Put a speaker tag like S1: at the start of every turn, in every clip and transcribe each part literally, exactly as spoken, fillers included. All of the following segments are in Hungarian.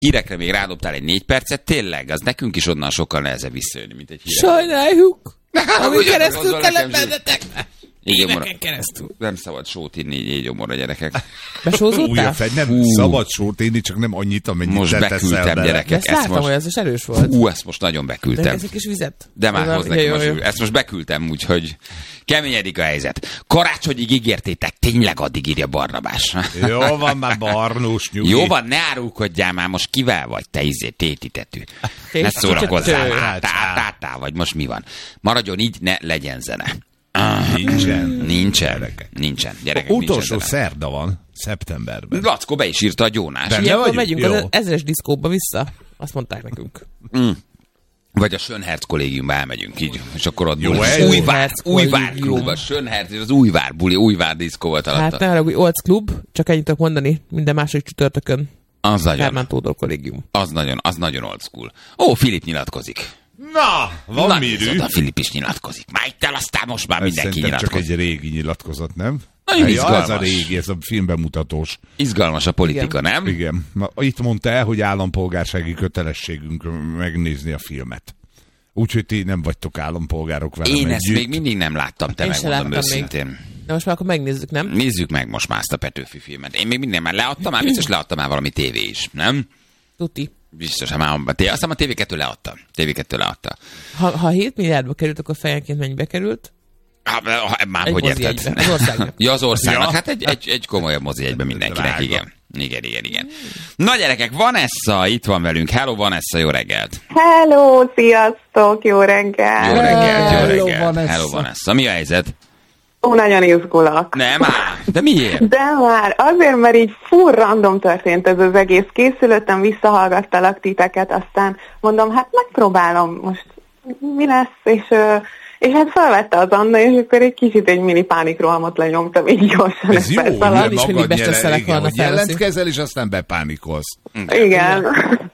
S1: hírekre még rádobtál egy négy percet, tényleg, az nekünk is onnan sokkal nehezebb visszajönni, mint egy hírekre.
S2: Sajnáljuk, amit keresztül kellett bennetek.
S1: Éveken keresztül. Nem szabad sót inni így égyomorra, gyerekek.
S2: Besózódtál?
S3: Nem Hú. szabad sót inni, csak nem annyit, amennyit
S1: most beküldtem, gyerekek.
S2: Ezt látom, most... hogy ez is erős volt.
S1: Ú, ezt most nagyon beküldtem.
S2: De ez egy kis vizet.
S1: De már hoz nekem most, ezt most beküldtem, úgyhogy keményedik a helyzet. Karácsonyig ígértétek, tényleg addig írja Barnabás.
S3: Jó van már, Barnós, nyugi.
S1: Jó van, ne árulkodjál már, most kivel vagy, te izé, tétitetű. Ne szórakozzál, tá, tá, vagy most mi van. Maradjon így, ne legyen zene. Ah,
S3: nincsen.
S1: Nincsen. Gyerekek. Nincsen. Gyerekek,
S3: utolsó
S1: nincsen
S3: szerda van, szeptemberben.
S1: Lackó be is írta a Gyónás.
S2: Ilyenkor megyünk az ezres diszkóba vissza. Azt mondták nekünk.
S1: Mm. Vagy a Schönherz kollégiumba elmegyünk így. És akkor ott
S3: jó,
S1: Újvár, Újvár klub, a Schönherz, az Újvár buli, Újvár diszkó volt alatta.
S2: Hát ne haragudj, Olc klub, csak ennyit tudok mondani, minden második csütörtökön.
S1: Az nagyon.
S2: Kármán Tódor kollégium.
S1: Az nagyon, az nagyon old school. Ó, Filip nyilatkozik.
S3: Na, van
S1: Na,
S3: mirű.
S1: A Filip is nyilatkozik. Már itt el, aztán most már mindenki nyilatkozik.
S3: Csak egy régi nyilatkozat, nem?
S1: Nagyon
S3: ja,
S1: izgalmas.
S3: Ez a régi, ez a filmbemutatós.
S1: Izgalmas a politika,
S3: Igen.
S1: nem?
S3: Igen. Na, itt mondta el, hogy állampolgársági kötelességünk megnézni a filmet. Úgyhogy ti nem vagytok állampolgárok velem
S1: Én
S3: együtt.
S1: ezt még mindig nem láttam, te
S2: Én
S1: megmondom őszintén.
S2: Még. De most már akkor megnézzük, nem?
S1: Nézzük meg most már ezt a Petőfi filmet. Én még minden már leadtam, már biztos leadtam már valami tévé is, nem?
S2: Tuti.
S1: Biztos, már aztán a té vé kettő leadta. té vé kettő leadta.
S2: Ha, ha hét milliárdba került, akkor fejenként mennyibe került?
S1: Ha, ha, már
S2: egy
S1: hogy érted?
S2: Az országnak.
S1: Ja, az országnak.
S2: Ja.
S1: Hát egy, egy, egy komolyabb mozi egyben mindenkinek, igen. Igen, igen, igen. Na gyerekek, Vanessa itt van velünk. Hello Vanessa, jó reggelt.
S4: Hello, sziasztok, jó reggelt.
S1: Jó reggelt, jó
S4: Hello,
S1: reggelt.
S4: Vanessa.
S1: Hello Vanessa. Mi a helyzet?
S4: Ó, nagyon izgulok.
S1: Nem áll. De miért?
S4: De már azért, mert így full random történt ez az egész. Készülöttem, visszahallgattalak titeket, aztán mondom, hát megpróbálom most, mi lesz, és, és hát felvette az Anna, és akkor egy kicsit egy mini pánikrohamot lenyomtam, így gyorsan.
S3: Ez jó,
S4: hogy
S3: is magad nyele, igen, hogy jelentkezel, és aztán bepánikolsz.
S4: Igen.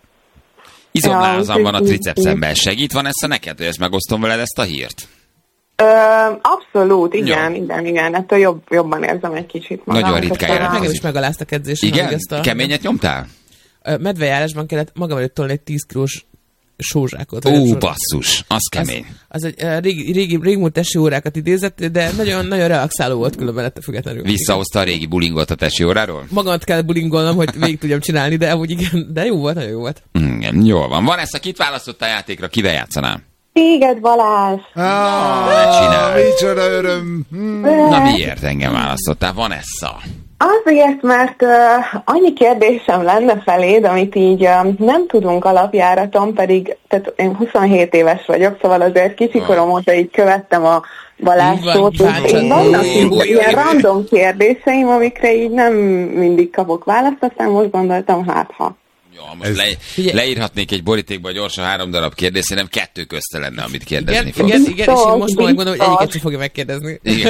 S1: Izomlázam van a tricepszemben. Segít van ezt a neked, hogy ezt megosztom veled ezt a hírt?
S4: Ö, abszolút, igen, jó. igen, igen. Ettől jobb, jobban érzem egy kicsit magam.
S1: Nagyon ritkán jelentkezik.
S2: Engem is megaláztak edzésen.
S1: Igen? A... Keményet nyomtál?
S2: Medvejárásban kellett magam előtt tolni egy tíz kilós sózsákot.
S1: Ó, basszus, az kemény.
S2: Az, az egy uh, régi, régi, régmúlt tesi órákat idézett, de nagyon, nagyon relaxáló volt különben ettől függetlenül.
S1: Visszahozta a régi bulingot a tesi óráról?
S2: Magamat kell bulingolnom, hogy végig tudjam csinálni, de amúgy igen, de jó volt, nagyon jó volt.
S1: Igen, jól van. Van ezt a kit választott a játékra, kivel játszanál?
S4: Téged, Balázs!
S3: Ah,
S1: ne csinálj!
S3: Micsoda öröm!
S1: Hmm. Na miért engem választottál? Vanessa?
S4: Azért, mert uh, annyi kérdésem lenne feléd, amit így uh, nem tudunk alapjáraton, pedig tehát én huszonhét éves vagyok, szóval azért kicsi-korom óta így követtem a Balázsot, és vannak így ilyen random kérdéseim, amikre így nem mindig kapok választ, aztán most gondoltam, hát ha.
S1: Jó, most le, leírhatnék egy borítékba gyorsan három darab kérdés, szerintem kettő közte lenne, amit kérdezni
S2: fog. Igen, igen, igen, és én most majd gondolom, hogy egyiket sem fogja megkérdezni.
S4: Igen.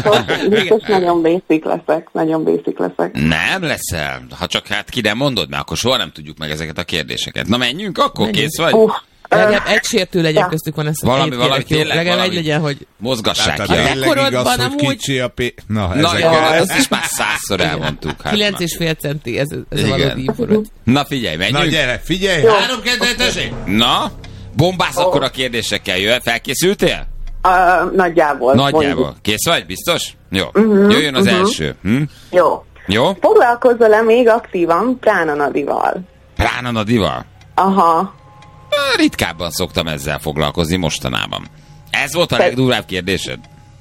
S4: Biztos nagyon basic leszek, nagyon basic leszek.
S1: Nem leszel, ha csak hát ki nem mondod, mert akkor soha nem tudjuk meg ezeket a kérdéseket. Na menjünk, akkor menjünk. Kész vagy? Uh.
S2: Legalább egy sértő legyen ja. köztük van ezt.
S1: Valami, valami tényleg,
S2: legalább egy legyen, hogy
S1: mozgassák
S3: ki. A gyekorodban amúgy... kicsi a p... Na,
S1: Na igen, ezt is már százszor elmondtuk. Hát
S2: kilenc és fél centi, ez, ez a valódi információ.
S1: Na figyelj, menjünk.
S3: Na gyere, figyelj.
S1: Három kedveteség. Na, bombász oh. akkor a kérdésekkel. Jöjjön, felkészültél?
S4: Uh, nagyjából.
S1: Nagyjából. Mondjuk. Kész vagy, biztos? Jó. Uh-huh, Jöjjön az uh-huh. első. Hm?
S4: Jó.
S1: Jó?
S4: Foglalkozol-e még aktívan Prána Nadival?
S1: Prána Nadival?
S4: Aha.
S1: Ritkábban szoktam ezzel foglalkozni mostanában. Ez volt a Te... legdurvább kérdésed?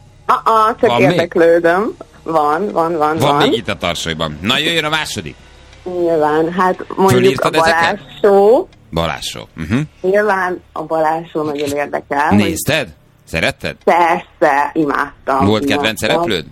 S4: Ah, csak van érdeklődöm. Még? Van, van, van, van.
S1: Van még itt a tarsolyban. Na, jöjjön a második.
S4: Nyilván, hát mondjuk Fölírtad a Balázs-só.
S1: Balázs-só. Uh-huh.
S4: Nyilván a Balázs-só nagyon érdekel.
S1: Nézted? Hogy... Szeretted?
S4: Persze, imádtam.
S1: Volt
S4: imádtam.
S1: kedvenc szereplőd?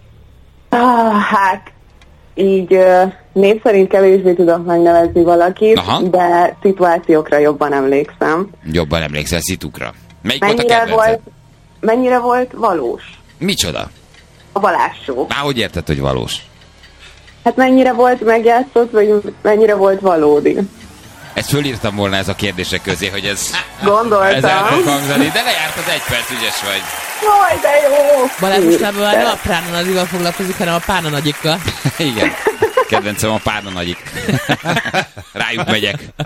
S4: Ah, hát így uh, név szerint kevésbé tudok megnevezni valakit, Aha. de szituációkra jobban emlékszem.
S1: Jobban emlékszel szitukra. Melyik
S4: mennyire
S1: volt a kedvenced?
S4: Volt, mennyire volt valós?
S1: Micsoda?
S4: A Balázs-só.
S1: Már hogy érted, hogy valós?
S4: Hát mennyire volt megjátszott, vagy mennyire volt valódi?
S1: Ezt fölírtam volna ez a kérdések közé, hogy ez...
S4: Gondoltam.
S1: Ez el fog hangzani, de lejárt az egy perc, ügyes vagy.
S4: Jaj, de jó!
S2: Balázs mostában már nem a Prána Nadival foglalkozik, hanem a Pána Nagyikkal.
S1: Igen. Kedvencem a Párna nagyik. Rájuk megyek.